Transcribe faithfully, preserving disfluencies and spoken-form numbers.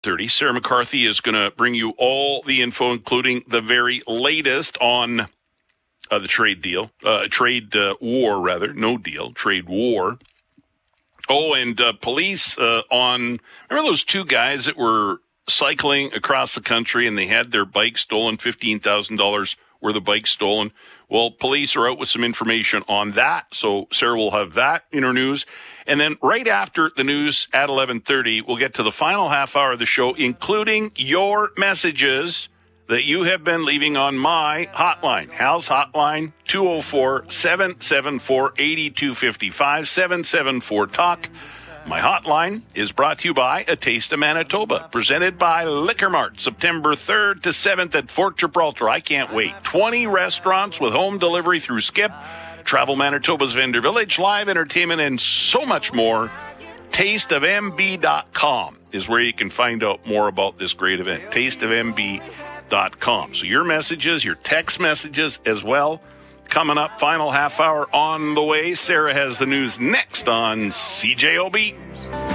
thirty. Sarah McCarthy is going to bring you all the info, including the very latest on uh, the trade deal, uh, trade uh, war, rather, no deal, trade war. Oh, and uh, police uh, on, remember those two guys that were cycling across the country and they had their bike stolen, fifteen thousand dollars worth of bikes stolen? Well, police are out with some information on that, so Sarah will have that in her news. And then right after the news at eleven thirty, we'll get to the final half hour of the show, including your messages that you have been leaving on my hotline. Hal's hotline, two oh four, seven seven four, eight two five five, seven seven four, talk. My hotline is brought to you by A Taste of Manitoba, presented by Liquor Mart, September third to seventh at Fort Gibraltar. I can't wait. twenty restaurants with home delivery through Skip, Travel Manitoba's Vendor Village, live entertainment, and so much more. taste of m b dot com is where you can find out more about this great event. taste of m b dot com. So your messages, your text messages as well. Coming up, final half hour on the way. Sarah has the news next on C J O B.